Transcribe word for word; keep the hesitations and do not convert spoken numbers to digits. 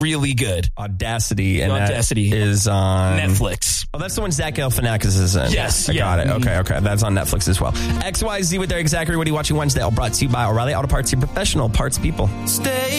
really good. Audacity. And Audacity that is on Netflix. Oh, that's the one Zach Galifianakis is in. Yes, I yeah. got it. Mm-hmm. Okay, okay. That's on Netflix as well. X Y Z with Eric Zachary. What are you watching Wednesday? All brought to you by O'Reilly Auto Parts, your professional parts people. Stay